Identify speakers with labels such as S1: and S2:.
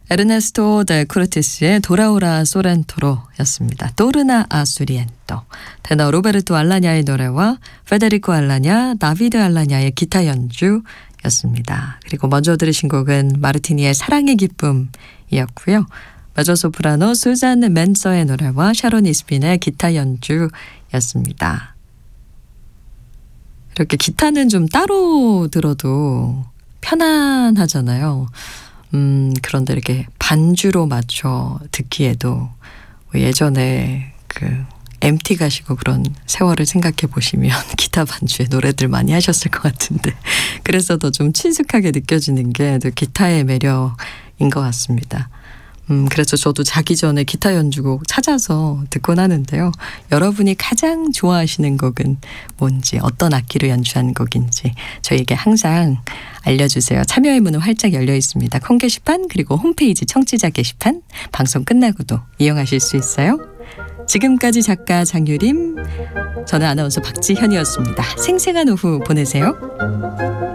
S1: 에르네스토 데 쿠르티스의 돌아오라 소렌토로였습니다. 토르나 아 수리엔토. 테너 로베르토 알라냐의 노래와 페데리코 알라냐, 다비드 알라냐의 기타 연주였습니다. 그리고 먼저 들으신 곡은 마르티니의 사랑의 기쁨이었고요. 메조소프라노 수잔 맨서의 노래와 샤론 이스빈의 기타 연주였습니다. 이렇게 기타는 좀 따로 들어도 편안하잖아요. 그런데 이렇게 반주로 맞춰 듣기에도 예전에 그 MT 가시고 그런 세월을 생각해 보시면 기타 반주에 노래들 많이 하셨을 것 같은데 그래서 더 좀 친숙하게 느껴지는 게 또 기타의 매력인 것 같습니다. 그래서 저도 자기 전에 기타 연주곡 찾아서 듣곤 하는데요. 여러분이 가장 좋아하시는 곡은 뭔지, 어떤 악기로 연주한 곡인지 저에게 항상 알려주세요. 참여의 문은 활짝 열려 있습니다. 콩 게시판 그리고 홈페이지 청취자 게시판 방송 끝나고도 이용하실 수 있어요. 지금까지 작가 장유림, 저는 아나운서 박지현이었습니다. 생생한 오후 보내세요.